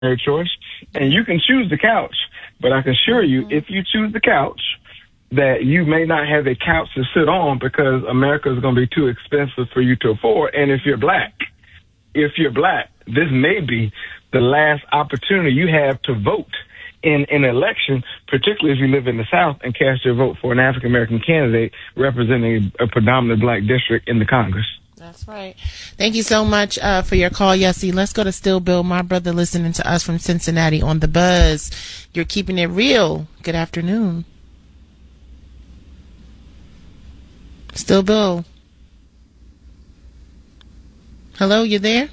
choice, and you can choose the couch. But I can assure you, if you choose the couch, that you may not have a couch to sit on because America is going to be too expensive for you to afford. And if you're black, this may be the last opportunity you have to vote in an election, particularly if you live in the South, and cast your vote for an African-American candidate representing a predominantly black district in the Congress. That's right. Thank you so much for your call, Yessie. Let's go to Still Bill, my brother listening to us from Cincinnati on The Buzz. You're keeping it real. Good afternoon. Still Bill. Hello, you there?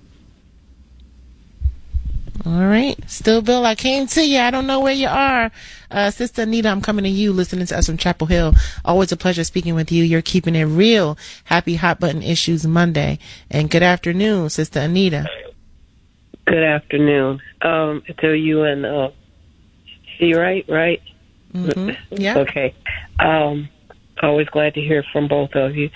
All right. Still Bill, I came to you. I don't know where you are. Sister Anita, I'm coming to you, listening to us from Chapel Hill. Always a pleasure speaking with you. You're keeping it real. Happy Hot Button Issues Monday. And good afternoon, Sister Anita. Good afternoon. To you and she, right? Mm-hmm. Yeah. Okay. Always glad to hear from both of you.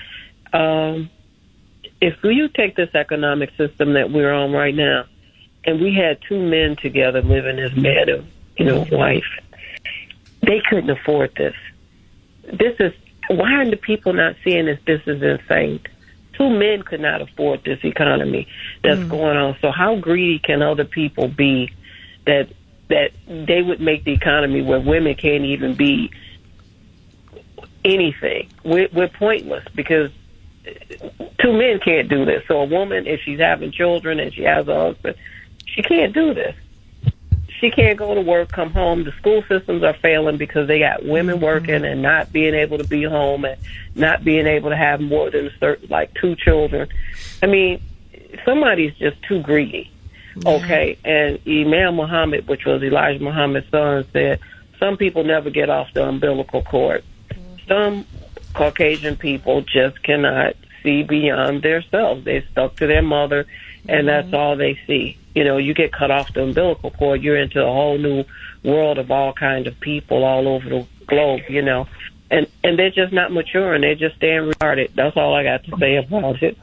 If you take this economic system that we're on right now, and we had two men together living as man and wife, they couldn't afford this. Why are the people not seeing this? This is insane. Two men could not afford this economy that's going on. So how greedy can other people be that they would make the economy where women can't even be anything? We're pointless because two men can't do this. So a woman, if she's having children and she has a husband, she can't do this. She can't go to work, come home. The school systems are failing because they got women working and not being able to be home and not being able to have more than two children. I mean, somebody's just too greedy. Okay. And Imam Muhammad, which was Elijah Muhammad's son, said, some people never get off the umbilical cord. Some Caucasian people just cannot see beyond themselves. They're stuck to their mother, and that's all they see. You get cut off the umbilical cord, you're into a whole new world of all kinds of people all over the globe, and they're just not maturing. They're just staying retarded. That's all I got to say about it.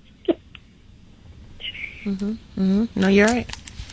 No, you're right.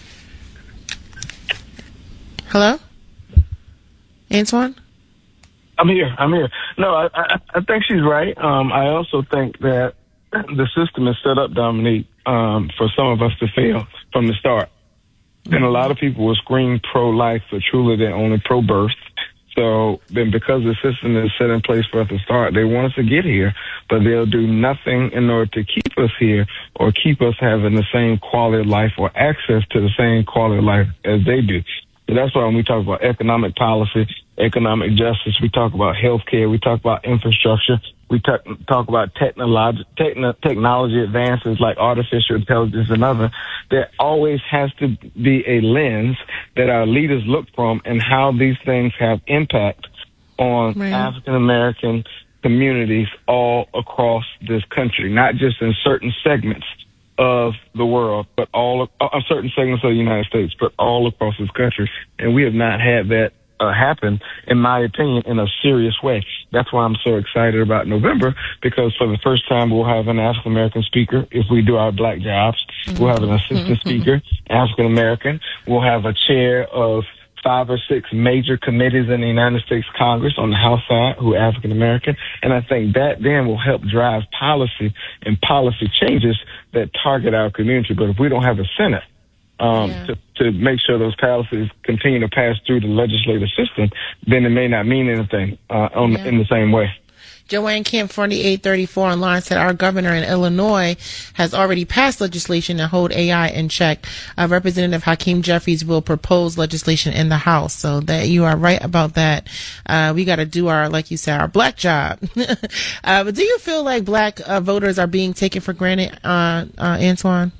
Hello? Antoine? I'm here. No, I think she's right. I also think that the system is set up, Dominique, for some of us to fail from the start. And a lot of people will scream pro-life, but truly they're only pro-birth. So then because the system is set in place for us to start, they want us to get here, but they'll do nothing in order to keep us here or keep us having the same quality of life or access to the same quality of life as they do. So that's why when we talk about economic policy, economic justice, we talk about healthcare, we talk about infrastructure, we talk about technology advances like artificial intelligence and other. There always has to be a lens that our leaders look from and how these things have impact on African American communities all across this country, not just in certain segments of the world, but all certain segments of the United States, but all across this country. And we have not had that happen, in my opinion, in a serious way. That's why I'm so excited about November, because for the first time we'll have an African American speaker if we do our black jobs. We'll have an assistant speaker, African American. We'll have a chair of 5 or 6 major committees in the United States Congress on the House side who are African American. And I think that then will help drive policy and policy changes that target our community. But if we don't have a Senate to make sure those policies continue to pass through the legislative system, then it may not mean anything in the same way. Joanne Camp 4834 online said our governor in Illinois has already passed legislation to hold AI in check. Representative Hakeem Jeffries will propose legislation in the House. So that you are right about that. We got to do our, like you said, our black job. But do you feel like black voters are being taken for granted, Antoine?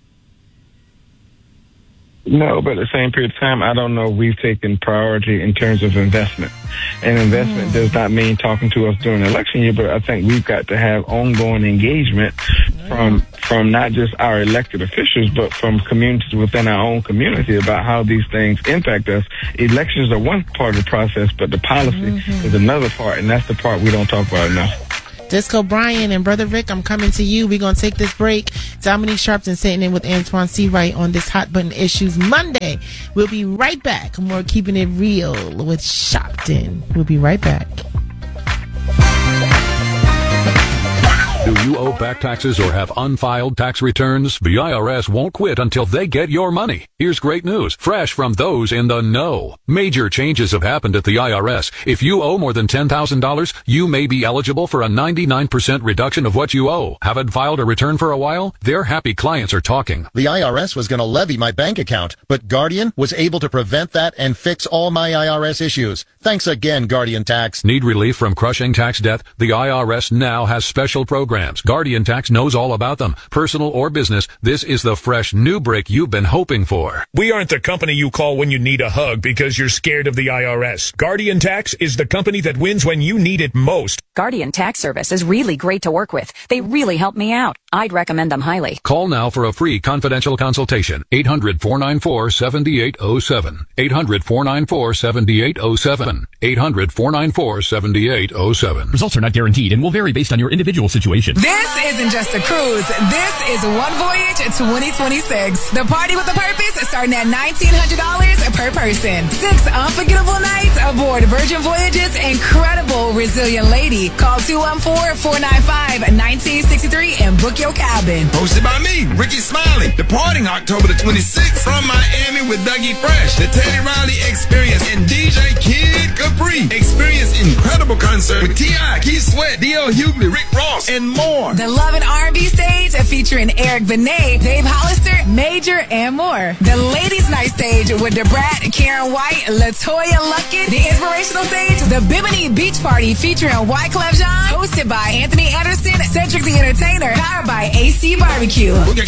No, but at the same period of time, I don't know we've taken priority in terms of investment. And investment does not mean talking to us during the election year, but I think we've got to have ongoing engagement from not just our elected officials, but from communities within our own community about how these things impact us. Elections are one part of the process, but the policy is another part, and that's the part we don't talk about enough. Disco Brian and Brother Rick, I'm coming to you. We're going to take this break. Dominique Sharpton sitting in with Antoine Seawright on this Hot Button Issues Monday. We'll be right back. More Keeping It Real with Sharpton. We'll be right back. Do you owe back taxes or have unfiled tax returns? The IRS won't quit until they get your money. Here's great news, fresh from those in the know. Major changes have happened at the IRS. If you owe more than $10,000, you may be eligible for a 99% reduction of what you owe. Haven't filed a return for a while? Their happy clients are talking. The IRS was going to levy my bank account, but Guardian was able to prevent that and fix all my IRS issues. Thanks again, Guardian Tax. Need relief from crushing tax debt? The IRS now has special programs. Guardian Tax knows all about them. Personal or business, this is the fresh new break you've been hoping for. We aren't the company you call when you need a hug because you're scared of the IRS. Guardian Tax is the company that wins when you need it most. Guardian Tax Service is really great to work with. They really help me out. I'd recommend them highly. Call now for a free confidential consultation. 800-494-7807. 800-494-7807. 800-494-7807. Results are not guaranteed and will vary based on your individual situation. This isn't just a cruise. This is One Voyage 2026. The party with a purpose starting at $1,900 per person. 6 unforgettable nights aboard Virgin Voyage's incredible Resilient Lady. Call 214-495-1963 and book your cabin. Hosted by me, Ricky Smiley. Departing October the 26th from Miami with Dougie Fresh, the Teddy Riley Experience, and DJ Kid Capri. Experience incredible concert with T.I., Keith Sweat, D.L. Hughley, Rick Ross, and more. The Love and R&B stage featuring Eric Benet, Dave Hollister, Major, and more. The Ladies Night stage with DeBrat, Karen White, LaToya Luckett. The Inspirational stage, the Bimini Beach Party featuring Wyclef Jean, hosted by Anthony Anderson, Cedric the Entertainer, powered by AC Barbecue. Book your